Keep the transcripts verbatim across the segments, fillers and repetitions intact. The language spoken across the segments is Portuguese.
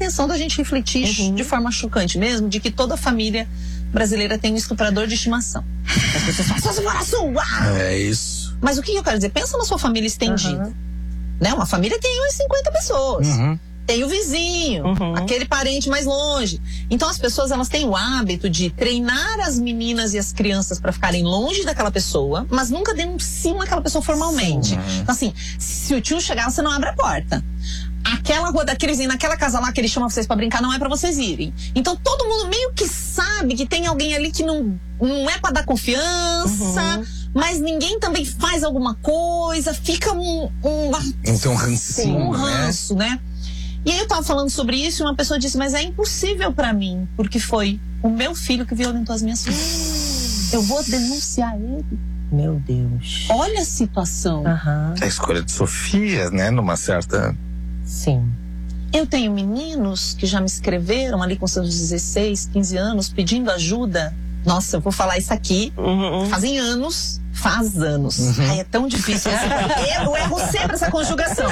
intenção da gente refletir uhum. de forma chocante mesmo, de que toda família brasileira tem um estuprador de estimação. As pessoas falam, só se for a sua! É isso. Mas o que eu quero dizer? Pensa na sua família estendida. Uhum. Né? Uma família tem umas cinquenta pessoas. Uhum. Tem o vizinho, uhum. aquele parente mais longe. Então as pessoas, elas têm o hábito de treinar as meninas e as crianças para ficarem longe daquela pessoa, mas nunca denunciam aquela pessoa formalmente. Uhum. Então assim, se o tio chegar, você não abre a porta. Aquela rua daquele vizinho, naquela casa lá que ele chama vocês pra brincar, não é pra vocês irem. Então todo mundo meio que sabe que tem alguém ali que não, não é pra dar confiança, uhum. mas ninguém também faz alguma coisa, fica um... um não tem um rancinho, um ranço, né? né? E aí eu tava falando sobre isso e uma pessoa disse, mas é impossível pra mim, porque foi o meu filho que violentou as minhas filhas. Eu vou denunciar ele. Meu Deus. Olha a situação. Uhum. A escolha de Sofia, né? Numa certa... Sim. Eu tenho meninos que já me escreveram ali com seus dezesseis, quinze anos, pedindo ajuda. Nossa, eu vou falar isso aqui. Uhum. Fazem anos. Faz anos. Uhum. Ai, é tão difícil. Eu erro sempre essa conjugação.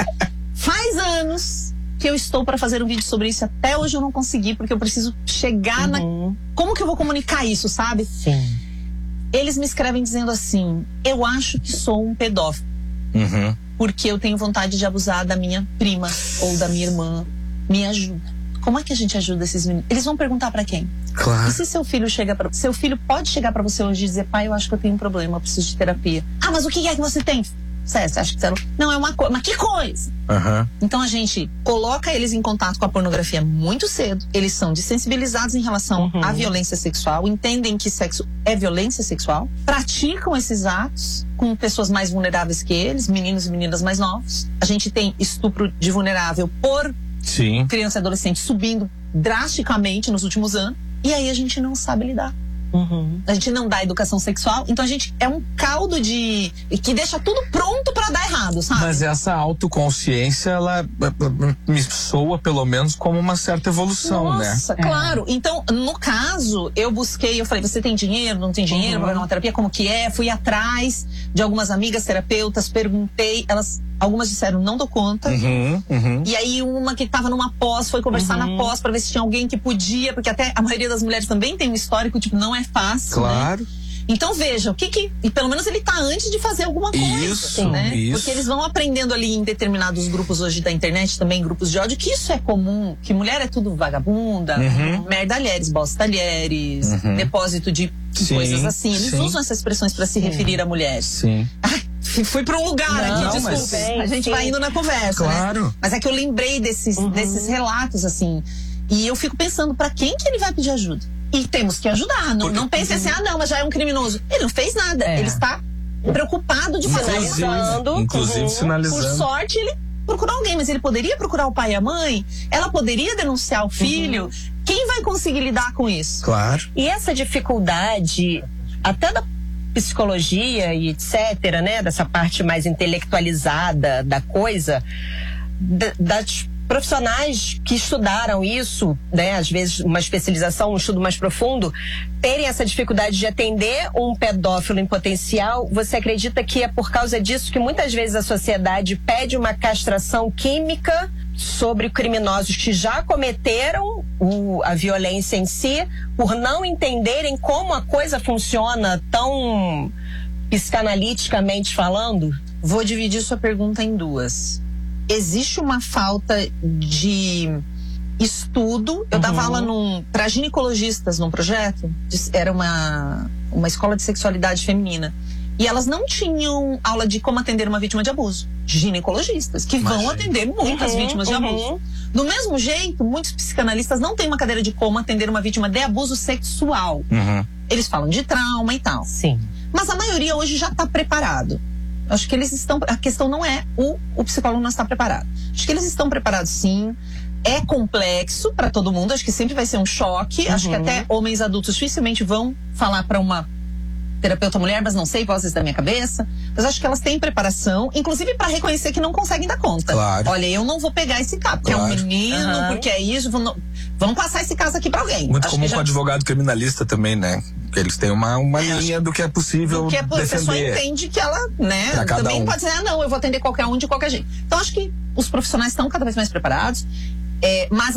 Faz anos que eu estou para fazer um vídeo sobre isso. Até hoje eu não consegui, porque eu preciso chegar uhum. na... Como que eu vou comunicar isso, sabe? Sim. Eles me escrevem dizendo assim, eu acho que sou um pedófilo. Uhum. Porque eu tenho vontade de abusar da minha prima ou da minha irmã. Me ajuda. Como é que a gente ajuda esses meninos? Eles vão perguntar pra quem? Claro. E se seu filho chega para seu filho pode chegar pra você hoje e dizer, pai, eu acho que eu tenho um problema, eu preciso de terapia. Ah, mas o que é que você tem? Sério, você acha que você não... Não, é uma coisa. Mas que coisa? Uhum. Então a gente coloca eles em contato com a pornografia muito cedo. Eles são desensibilizados em relação uhum. à violência sexual, entendem que sexo é violência sexual, praticam esses atos com pessoas mais vulneráveis que eles, meninos e meninas mais novos. A gente tem estupro de vulnerável por Sim. criança e adolescente subindo drasticamente nos últimos anos. E aí a gente não sabe lidar. Uhum. A gente não dá educação sexual, então a gente é um caldo de... que deixa tudo pronto pra dar errado, sabe? Mas essa autoconsciência, ela me soa pelo menos como uma certa evolução, Nossa, né? Nossa, claro. É. Então, no caso, eu busquei, eu falei, você tem dinheiro, não tem dinheiro uhum. pra fazer uma terapia? Como que é? Fui atrás de algumas amigas terapeutas, perguntei, elas... Algumas disseram, não dou conta. Uhum, uhum. E aí uma que tava numa pós, foi conversar uhum. na pós pra ver se tinha alguém que podia, porque até a maioria das mulheres também tem um histórico, tipo, não é fácil, claro. Né? Então veja, o que que... E pelo menos ele tá antes de fazer alguma coisa. Isso, né? isso. Porque eles vão aprendendo ali em determinados grupos hoje da internet, também grupos de ódio, que isso é comum, que mulher é tudo vagabunda, uhum. merdalheres, bosta-talheres, uhum. depósito de sim, coisas assim. Eles sim. usam essas expressões pra se referir a mulheres. Sim. Ai, fui pra um lugar não, aqui, desculpa. bem, a gente sim. vai indo na conversa, claro. Né? Mas é que eu lembrei desses, uhum. desses relatos, assim. E eu fico pensando, pra quem que ele vai pedir ajuda? E temos que ajudar. Não, não pense assim, ah, não, mas já é um criminoso. Ele não fez nada. É. Ele está preocupado de Inclusive, sinalizando. inclusive uhum. sinalizando. Por sorte, ele procurou alguém, mas ele poderia procurar o pai e a mãe? Ela poderia denunciar o filho? Uhum. Quem vai conseguir lidar com isso? Claro. E essa dificuldade, até da psicologia e etc, né, dessa parte mais intelectualizada da coisa, da, das profissionais que estudaram isso, né, às vezes uma especialização, um estudo mais profundo, terem essa dificuldade de atender um pedófilo em potencial, você acredita que é por causa disso que muitas vezes a sociedade pede uma castração química sobre criminosos que já cometeram o, a violência em si, por não entenderem como a coisa funciona tão psicanaliticamente falando? Vou dividir sua pergunta em duas. Existe uma falta de estudo. Eu uhum. dava aula para ginecologistas num projeto, era uma, uma escola de sexualidade feminina. E elas não tinham aula de como atender uma vítima de abuso. Ginecologistas, que Imagina. vão atender muitas uhum, vítimas de uhum. abuso. Do mesmo jeito, muitos psicanalistas não têm uma cadeira de como atender uma vítima de abuso sexual. Uhum. Eles falam de trauma e tal. Sim. Mas a maioria hoje já está preparado. Acho que eles estão... A questão não é o, o psicólogo não está preparado. Acho que eles estão preparados, sim. É complexo para todo mundo. Acho que sempre vai ser um choque. Uhum. Acho que até homens adultos dificilmente vão falar para uma terapeuta mulher, mas não sei, vozes da minha cabeça. Mas acho que elas têm preparação, inclusive para reconhecer que não conseguem dar conta. Claro. Olha, eu não vou pegar esse cara, porque Claro. é um menino, Uhum. porque é isso. Vamos, vamos passar esse caso aqui para alguém. Muito acho comum que já... com advogado criminalista também, né? Que eles têm uma, uma linha do que é possível Porque a pessoa defender. entende que ela, né, Pra cada também um. pode dizer, ah, não, eu vou atender qualquer um de qualquer jeito. Então acho que os profissionais estão cada vez mais preparados, é, mas